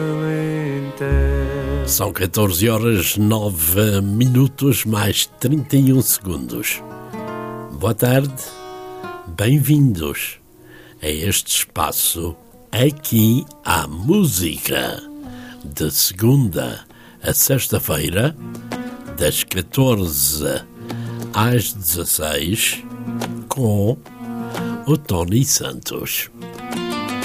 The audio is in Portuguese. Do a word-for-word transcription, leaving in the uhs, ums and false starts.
São catorze horas, nove minutos, mais trinta e um segundos. Boa tarde, bem-vindos a este espaço. Aqui há música, de segunda a sexta-feira, das catorze às dezasseis, com o Tony Santos.